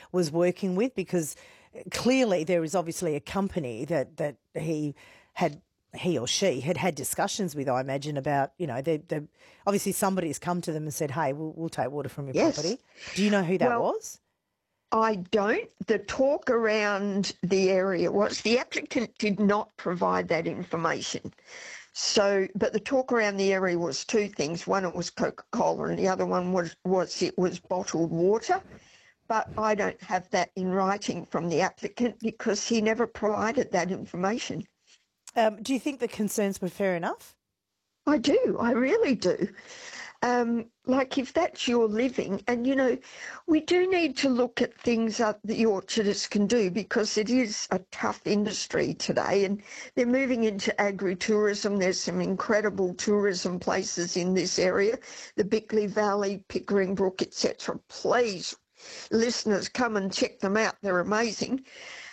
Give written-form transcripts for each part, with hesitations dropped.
was working with? Because clearly there is obviously a company that he or she had discussions with, I imagine, about, obviously somebody's come to them and said, hey, we'll take water from your Yes. property. Do you know who that Well, was? I don't. The talk around the area was the applicant did not provide that information. So, but the talk around the area was two things. One, it was Coca-Cola, and the other one was it was bottled water. But I don't have that in writing from the applicant because he never provided that information. Do you think the concerns were fair enough? I do. I really do. Like if that's your living, and we do need to look at things that the orchardists can do because it is a tough industry today, and they're moving into agritourism. There's some incredible tourism places in this area, the Bickley Valley, Pickering Brook, etc. Please, listeners, come and check them out. They're amazing.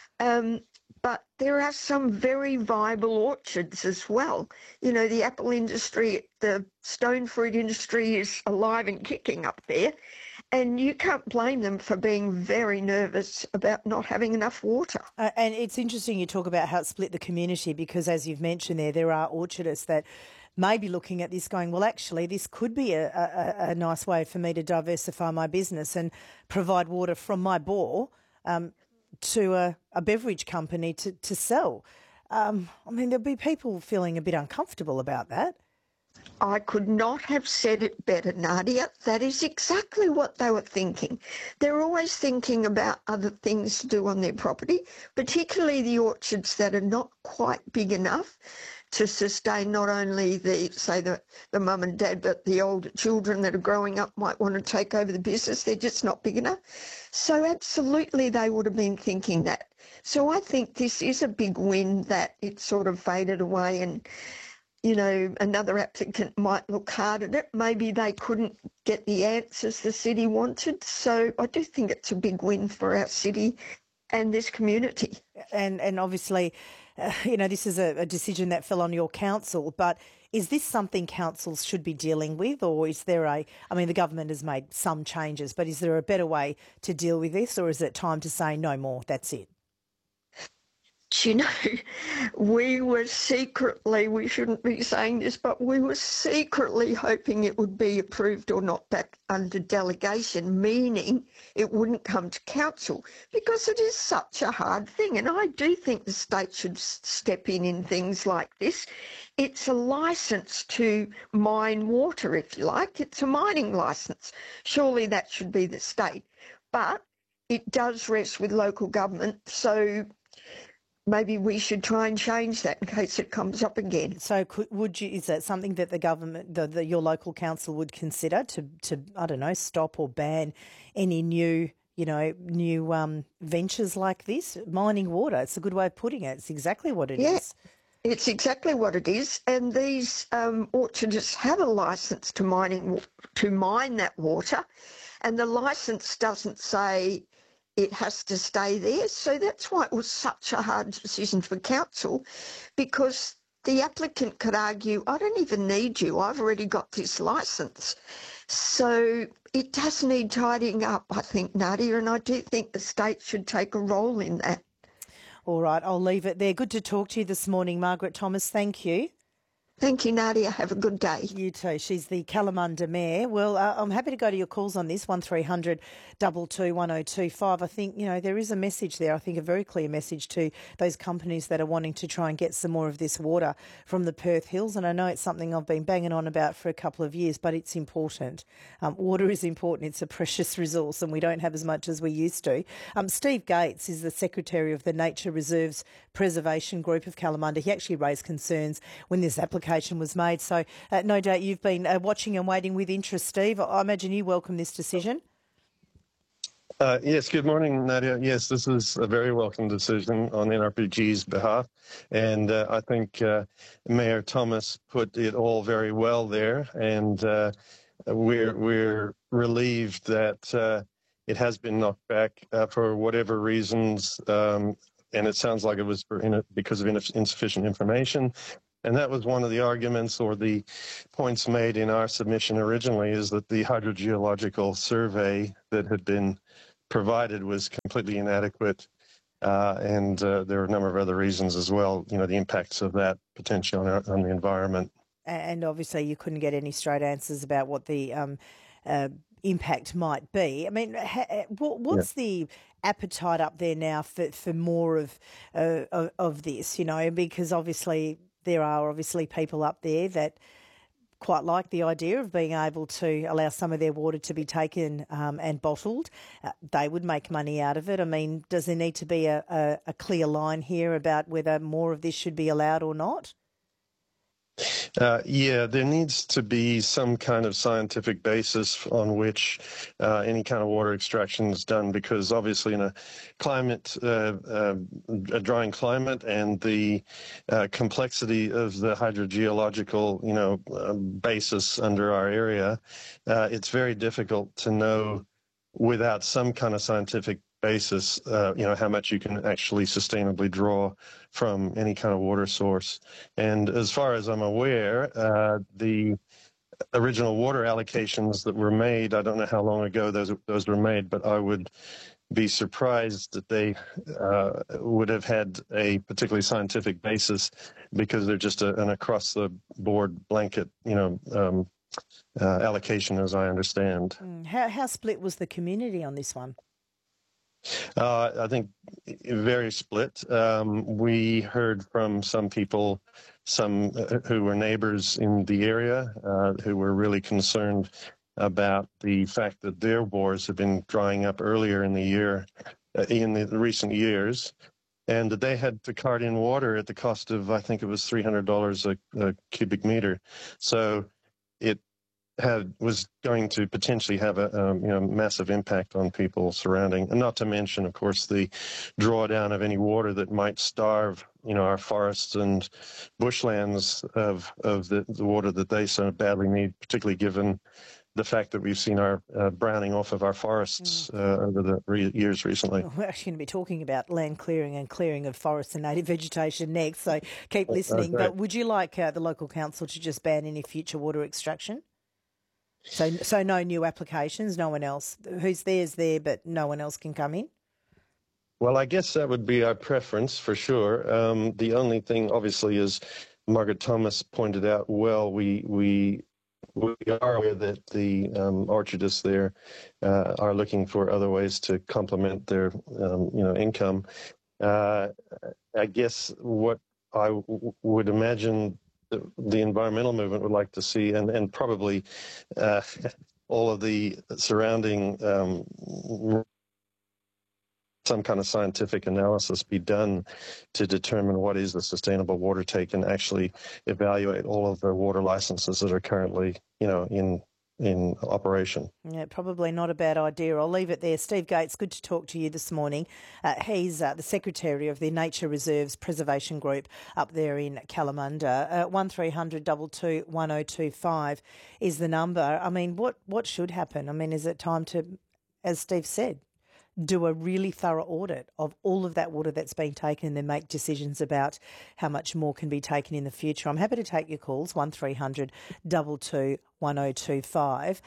But there are some very viable orchards as well. The apple industry, the stone fruit industry is alive and kicking up there. And you can't blame them for being very nervous about not having enough water. And it's interesting you talk about how it split the community because, as you've mentioned there are orchardists that may be looking at this going, well, actually, this could be a nice way for me to diversify my business and provide water from my bore to a beverage company to sell. There'll be people feeling a bit uncomfortable about that. I could not have said it better, Nadia. That is exactly what they were thinking. They're always thinking about other things to do on their property, particularly the orchards that are not quite big enough to sustain not only the mum and dad, but the older children that are growing up might want to take over the business. They're just not big enough. So absolutely they would have been thinking that. So I think this is a big win that it sort of faded away and another applicant might look hard at it. Maybe they couldn't get the answers the city wanted. So I do think it's a big win for our city and this community. And obviously, this is a decision that fell on your council, but is this something councils should be dealing with, or is there the government has made some changes, but is there a better way to deal with this, or is it time to say no more, that's it? We shouldn't be saying this, but we were secretly hoping it would be approved or not back under delegation, meaning it wouldn't come to council because it is such a hard thing. And I do think the state should step in things like this. It's a licence to mine water, if you like. It's a mining licence. Surely that should be the state. But it does rest with local government, so maybe we should try and change that in case it comes up again. So is that something that the government, your local council would consider to I don't know, stop or ban any new ventures like this? Mining water, it's a good way of putting it. It's exactly what it is. It's exactly what it is. And these orchardists have a licence to mine that water, and the licence doesn't say it has to stay there. So that's why it was such a hard decision for council, because the applicant could argue, I don't even need you, I've already got this licence. So it does need tidying up, I think, Nadia, and I do think the state should take a role in that. All right, I'll leave it there. Good to talk to you this morning, Margaret Thomas. Thank you. Thank you, Nadia. Have a good day. You too. She's the Kalamunda Mayor. Well, I'm happy to go to your calls on this, 1300 22 1025. I think, there is a message there, I think a very clear message to those companies that are wanting to try and get some more of this water from the Perth Hills. And I know it's something I've been banging on about for a couple of years, but it's important. Water is important. It's a precious resource and we don't have as much as we used to. Steve Gates is the Secretary of the Nature Reserves Preservation Group of Kalamunda. He actually raised concerns when this application was made. So no doubt you've been watching and waiting with interest, Steve. I imagine you welcome this decision. Yes, good morning, Nadia. Yes, this is a very welcome decision on NRPG's behalf. And I think Mayor Thomas put it all very well there. And we're relieved that it has been knocked back for whatever reasons. And it sounds like it was because of insufficient information. And that was one of the arguments or the points made in our submission originally, is that the hydrogeological survey that had been provided was completely inadequate. And there are a number of other reasons as well, the impacts of that potentially on the environment. And obviously you couldn't get any straight answers about what the impact might be. I mean, what's the appetite up there now for more of this, because obviously there are people up there that quite like the idea of being able to allow some of their water to be taken and bottled. They would make money out of it. I mean, does there need to be a clear line here about whether more of this should be allowed or not? There needs to be some kind of scientific basis on which any kind of water extraction is done, because obviously in a drying climate and the complexity of the hydrogeological, basis under our area, it's very difficult to know without some kind of scientific basis, how much you can actually sustainably draw from any kind of water source. And as far as I'm aware, the original water allocations that were made, I don't know how long ago those were made, but I would be surprised that they would have had a particularly scientific basis, because they're just an across-the-board blanket, allocation, as I understand. How split was the community on this one? I think very split. We heard from some people, who were neighbors in the area, who were really concerned about the fact that their bores had been drying up earlier in the year, in the recent years, and that they had to cart in water at the cost of, I think it was $300 a cubic meter. So it was going to potentially have a massive impact on people surrounding, and not to mention, of course, the drawdown of any water that might starve, our forests and bushlands of the water that they so badly need, particularly given the fact that we've seen our browning off of our forests over the years recently. We're actually going to be talking about land clearing and clearing of forests and native vegetation next, so keep listening. But would you like the local council to just ban any future water extraction? So no new applications, no one else. Who's there's there, but no one else can come in? Well, I guess that would be our preference for sure. The only thing, obviously, as Margaret Thomas pointed out well, we are aware that the orchardists there are looking for other ways to complement their, income. I guess what I would imagine the environmental movement would like to see, and probably all of the surrounding some kind of scientific analysis be done to determine what is the sustainable water take, and actually evaluate all of the water licenses that are currently, in operation. Yeah, probably not a bad idea. I'll leave it there. Steve Gates, good to talk to you this morning. He's the Secretary of the Nature Reserves Preservation Group up there in Kalamunda. 1300 22 1025 is the number. I mean, what should happen? I mean, is it time to, as Steve said, do a really thorough audit of all of that water that's been taken and then make decisions about how much more can be taken in the future? I'm happy to take your calls, 1300 22 1025.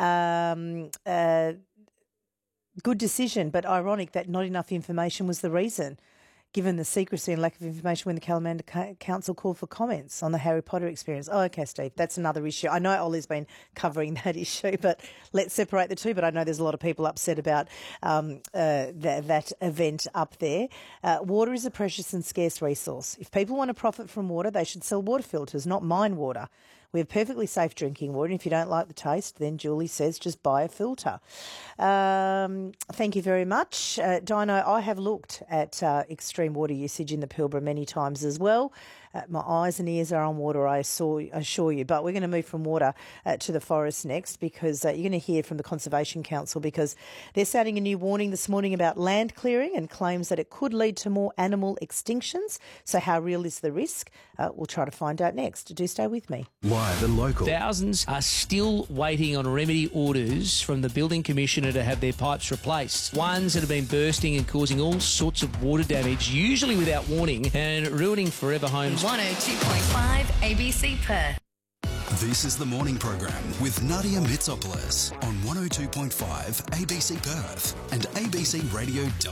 Good decision, but ironic that not enough information was the reason, given the secrecy and lack of information when the Kalamunda Council called for comments on the Harry Potter experience. Oh, okay, Steve, that's another issue. I know Ollie's been covering that issue, but let's separate the two. But I know there's a lot of people upset about that event up there. Water is a precious and scarce resource. If people want to profit from water, they should sell water filters, not mine water. We have perfectly safe drinking water, and if you don't like the taste, then Julie says just buy a filter. Thank you very much. Dino, I have looked at extreme water usage in the Pilbara many times as well. My eyes and ears are on water, I assure you. But we're going to move from water to the forest next, because you're going to hear from the Conservation Council, because they're sounding a new warning this morning about land clearing and claims that it could lead to more animal extinctions. So how real is the risk? We'll try to find out next. Do stay with me. Live and local. Thousands are still waiting on remedy orders from the Building Commissioner to have their pipes replaced. Ones that have been bursting and causing all sorts of water damage, usually without warning, and ruining forever homes. 102.5 ABC Perth. This is the morning program with Nadia Mitsopoulos on 102.5 ABC Perth and ABC Radio